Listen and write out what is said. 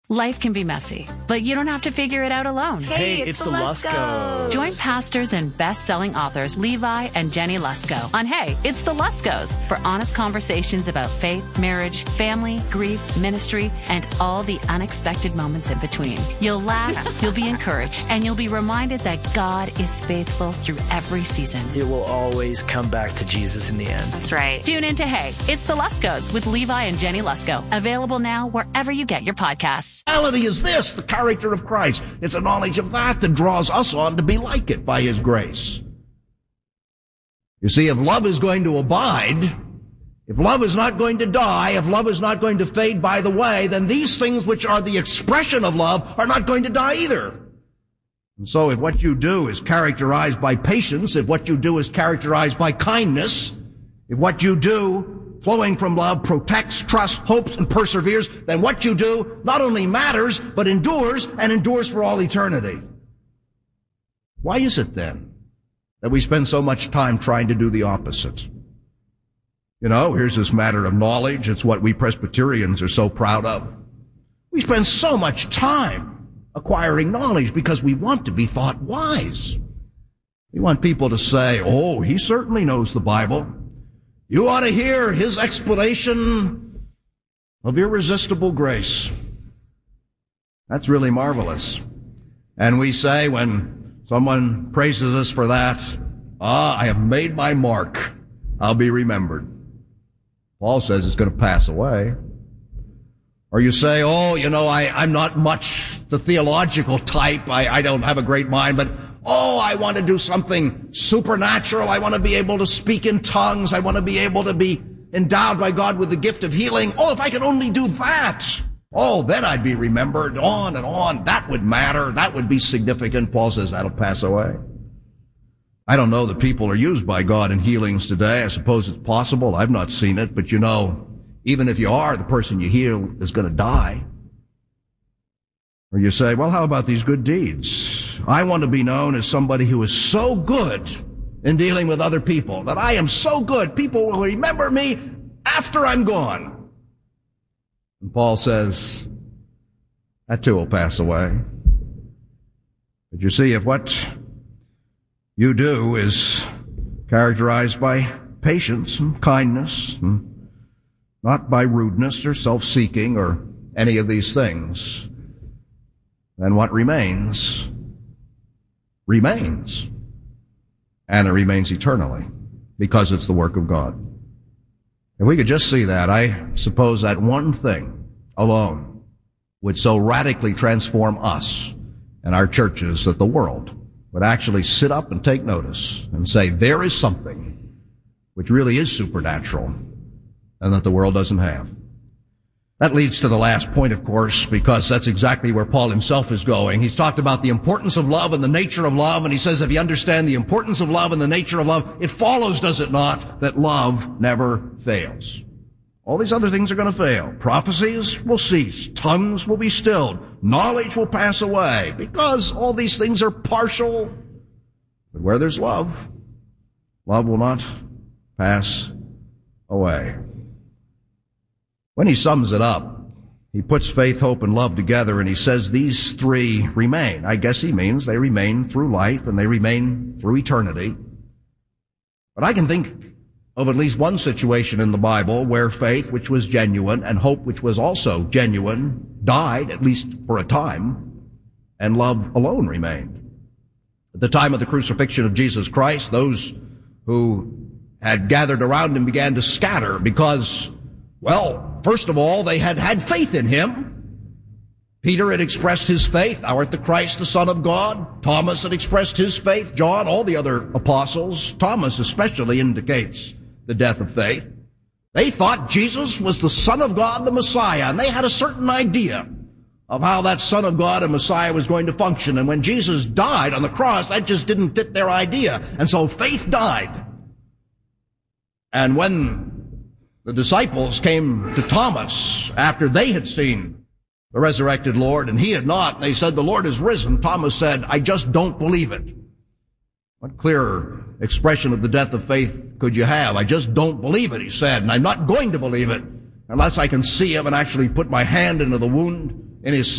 Life can be messy, but you don't have to figure it out alone. Hey, it's the Luskos. Join pastors and best-selling authors Levi and Jenny Lusko on Hey, it's the Luskos for honest conversations about faith, marriage, family, grief, ministry, and all the unexpected moments in between. You'll laugh, you'll be encouraged, and you'll be reminded that God is faithful through every season. It will always come back to Jesus in the end. That's right. Tune in to Hey, it's the Luskos with Levi and Jenny Lusko. Available now wherever you get your podcasts. Reality is this, the character of Christ. It's a knowledge of that draws us on to be like it by His grace. You see, if love is going to abide, if love is not going to die, if love is not going to fade by the way, then these things which are the expression of love are not going to die either. And so if what you do is characterized by patience, if what you do is characterized by kindness, if what you do flowing from love protects, trusts, hopes, and perseveres, then what you do not only matters, but endures, and endures for all eternity. Why is it then that we spend so much time trying to do the opposite? You know, here's this matter of knowledge. It's what we Presbyterians are so proud of. We spend so much time acquiring knowledge because we want to be thought wise. We want people to say, oh, he certainly knows the Bible. You ought to hear his explanation of irresistible grace. That's really marvelous. And we say when someone praises us for that, I have made my mark. I'll be remembered. Paul says it's going to pass away. Or you say, I'm not much the theological type. I don't have a great mind, but I want to do something supernatural. I want to be able to speak in tongues. I want to be able to be endowed by God with the gift of healing. If I could only do that. Then I'd be remembered. On and on. That would matter. That would be significant. Paul says that'll pass away. I don't know that people are used by God in healings today. I suppose it's possible. I've not seen it. But even if you are, the person you heal is going to die. Or you say, well, how about these good deeds? I want to be known as somebody who is so good in dealing with other people, that I am so good, people will remember me after I'm gone. And Paul says, that too will pass away. But you see, if what you do is characterized by patience and kindness, and not by rudeness or self-seeking or any of these things, then what remains, remains. And it remains eternally, because it's the work of God. If we could just see that, I suppose that one thing alone would so radically transform us and our churches that the world would actually sit up and take notice and say, there is something which really is supernatural and that the world doesn't have. That leads to the last point, of course, because that's exactly where Paul himself is going. He's talked about the importance of love and the nature of love, and he says if you understand the importance of love and the nature of love, it follows, does it not, that love never fails. All these other things are going to fail. Prophecies will cease. Tongues will be stilled. Knowledge will pass away, because all these things are partial. But where there's love, love will not pass away. When he sums it up, he puts faith, hope, and love together, and he says these three remain. I guess he means they remain through life and they remain through eternity. But I can think of at least one situation in the Bible where faith, which was genuine, and hope, which was also genuine, died, at least for a time, and love alone remained. At the time of the crucifixion of Jesus Christ, those who had gathered around him began to scatter because, first of all, they had had faith in him. Peter had expressed his faith. Thou art the Christ, the Son of God. Thomas had expressed his faith. John, all the other apostles. Thomas especially indicates the death of faith. They thought Jesus was the Son of God, the Messiah, and they had a certain idea of how that Son of God and Messiah was going to function. And when Jesus died on the cross, that just didn't fit their idea. And so faith died. And when the disciples came to Thomas after they had seen the resurrected Lord, and he had not, and they said, the Lord is risen, Thomas said, I just don't believe it. What clearer expression of the death of faith could you have? I just don't believe it, he said, and I'm not going to believe it unless I can see him and actually put my hand into the wound in his side.